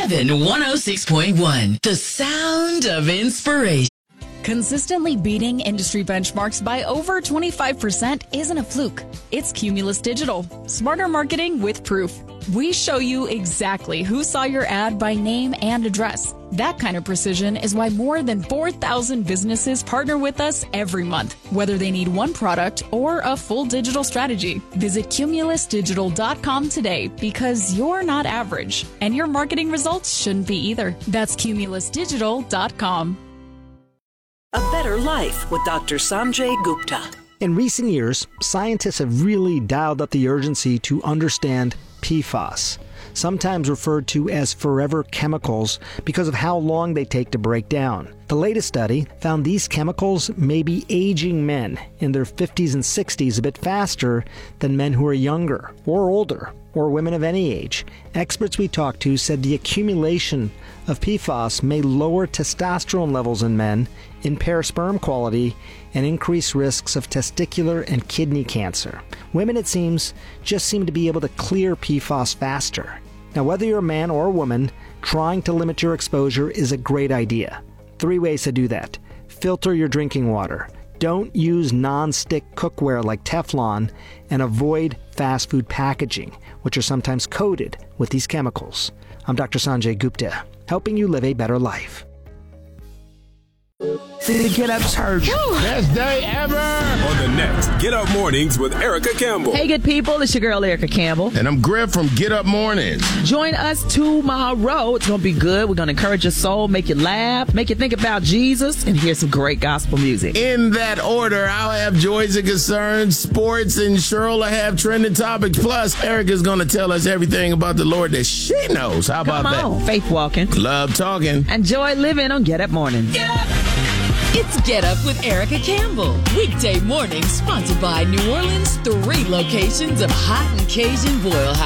Heaven 106.1, the sound of inspiration. Consistently beating industry benchmarks by over 25% isn't a fluke. It's Cumulus Digital. Smarter marketing with proof. We show you exactly who saw your ad by name and address. That kind of precision is why more than 4,000 businesses partner with us every month, whether they need one product or a full digital strategy. Visit cumulusdigital.com today because you're not average, and your marketing results shouldn't be either. That's cumulusdigital.com. A Better Life with Dr. Sanjay Gupta. In recent years, scientists have really dialed up the urgency to understand PFAS, sometimes referred to as forever chemicals because of how long they take to break down. The latest study found these chemicals may be aging men in their 50s and 60s a bit faster than men who are younger or older, or women of any age. Experts we talked to said the accumulation of PFAS may lower testosterone levels in men, impair sperm quality, and increase risks of testicular and kidney cancer. Women, it seems, just seem to be able to clear PFAS faster. Now, whether you're a man or a woman, trying to limit your exposure is a great idea. 3 ways to do that. Filter your drinking water. Don't use non-stick cookware like Teflon, and avoid fast food packaging, which are sometimes coated with these chemicals. I'm Dr. Sanjay Gupta, helping you live a better life. The Get Up Church. Best day ever. On the next Get Up Mornings with Erica Campbell. Hey, good people. It's your girl, Erica Campbell. And I'm Griff from Get Up Mornings. Join us tomorrow. It's going to be good. We're going to encourage your soul, make you laugh, make you think about Jesus, and hear some great gospel music. In that order, I'll have joys and concerns, sports, and Cheryl will have trending topics. Plus, Erica's going to tell us everything about the Lord that she knows. How about that? Come on. Faith walking. Love talking. And joy living on Get Up Mornings. Get up! It's Get Up with Erica Campbell. Weekday mornings sponsored by New Orleans' 3 locations of Hot and Cajun Boil House.